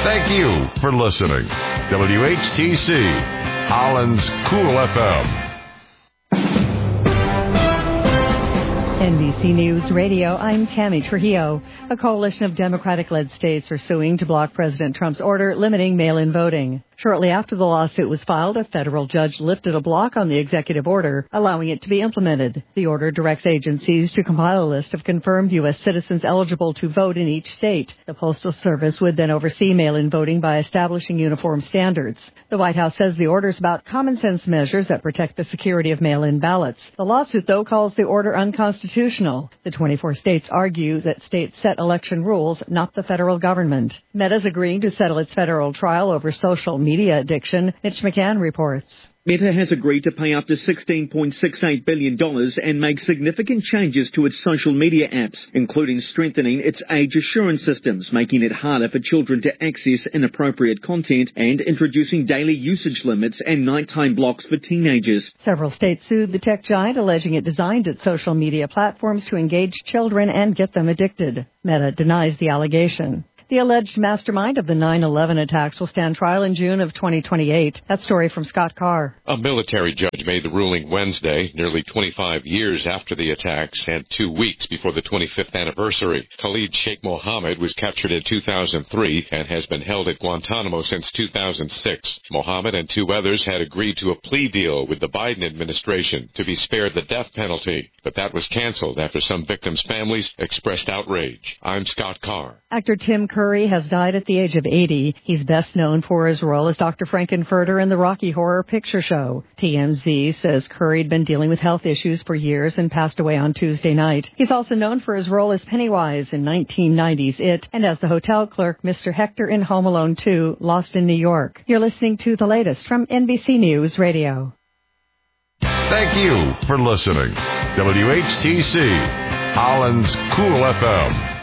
Thank you for listening. WHTC, Holland's Cool FM. NBC News Radio, I'm Tammy Trujillo. A coalition of Democratic-led states are suing to block President Trump's order limiting mail-in voting. Shortly after the lawsuit was filed, a federal judge lifted a block on the executive order, allowing it to be implemented. The order directs agencies to compile a list of confirmed U.S. citizens eligible to vote in each state. The Postal Service would then oversee mail-in voting by establishing uniform standards. The White House says the order is about common-sense measures that protect the security of mail-in ballots. The lawsuit, though, calls the order unconstitutional. The 24 states argue that states set election rules, not the federal government. Meta's agreeing to settle its federal trial over social media addiction. Mitch McCann reports. Meta has agreed to pay up to $16.68 billion and make significant changes to its social media apps, including strengthening its age assurance systems, making it harder for children to access inappropriate content, and introducing daily usage limits and nighttime blocks for teenagers. Several states sued the tech giant, alleging it designed its social media platforms to engage children and get them addicted. Meta denies the allegation. The alleged mastermind of the 9/11 attacks will stand trial in June of 2028. That story from Scott Carr. A military judge made the ruling Wednesday, nearly 25 years after the attacks and 2 weeks before the 25th anniversary. Khalid Sheikh Mohammed was captured in 2003 and has been held at Guantanamo since 2006. Mohammed and 2 others had agreed to a plea deal with the Biden administration to be spared the death penalty, but that was canceled after some victims' families expressed outrage. I'm Scott Carr. Actor Tim Curry has died at the age of 80. He's best known for his role as Dr. Frankenfurter in the Rocky Horror Picture Show. TMZ says Curry had been dealing with health issues for years and passed away on Tuesday night. He's also known for his role as Pennywise in 1990's It and as the hotel clerk Mr. Hector in Home Alone 2, Lost in New York. You're listening to the latest from NBC News Radio. Thank you for listening. WHTC, Holland's Cool FM.